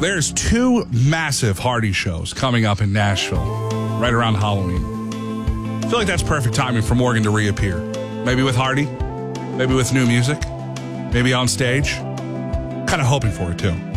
there's 2 massive Hardy shows coming up in Nashville right around Halloween. I feel like that's perfect timing for Morgan to reappear. Maybe with Hardy, maybe with new music, maybe on stage. Kind of hoping for it, too.